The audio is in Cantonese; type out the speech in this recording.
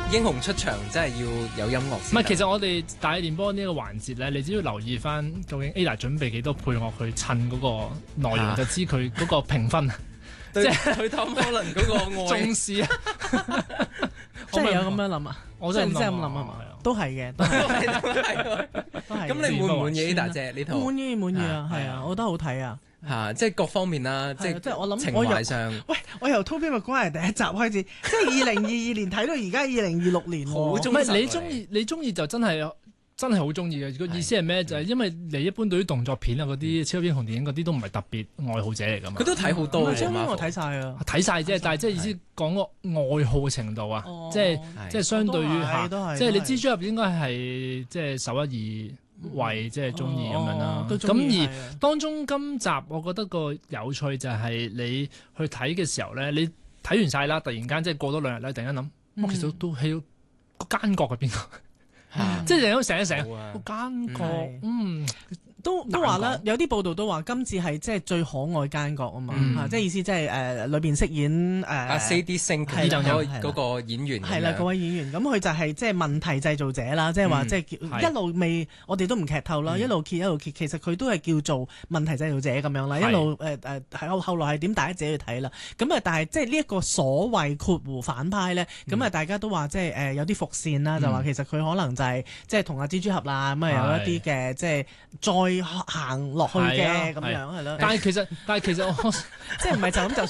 英雄出場真係要有音樂先得。 唔係，其實我哋大氣電波呢個環節咧，你只要留意翻究竟 Ada 準備幾多配樂去襯嗰個內容，就知佢嗰個評分。 即係對 Tom Holland 嗰個愛重視啊！ 真係有咁樣諗啊！ 我真係咁諗啊！都係嘅，都係。 咁你滿唔滿意 Ada 姐呢套？ 滿意啊，係啊，我覺得好睇啊！ 即係各方面啦，即係我諗情懷上。 喂，我由 Tobey Maguire 第一集開始，即係2022年睇到而家2026年， 好中意。 唔係你中意就真係好中意嘅。個意思係咩？就係因為你一般對於動作片啊嗰啲超級英雄電影嗰啲都唔係特別愛好者嚟㗎嘛。 佢都睇好多嘅。 我睇晒啊！ 睇晒啫，但係即係意思講個愛好程度啊，即係相對於即係你蜘蛛俠應該係即係首一二位即係中意咁樣啦。咁而當中今集我覺得個有趣就係你去睇嘅時候咧，你睇完晒啦，突然間即係過多2日咧，突然間諗，我其實都喺個奸角喺邊度？即係成日醒個奸角，都話啦，有啲報道都話今次係即係最可愛奸角啊嘛，即係意思即係裏邊飾演 Sadie Sink 嗰個演員係啦，嗰位演員咁佢就係即係問題製造者啦，即係話即係一路未我哋都唔劇透啦，一路揭，其實佢都係叫做問題製造者咁樣啦，一路後來係點大家自己去睇啦。咁啊，但係即係呢一個所謂括弧反派咧，咁啊大家都話即係有啲伏線啦，就話其實佢可能就係即係同阿蜘蛛俠啦，咁啊有一啲嘅即係再行落去嘅咁樣係咯， 但係其實我即係唔係就咁就。